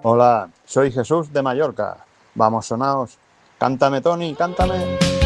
Hola, soy Jesús de Mallorca. Vamos, sonaos. Cántame, Tony, cántame.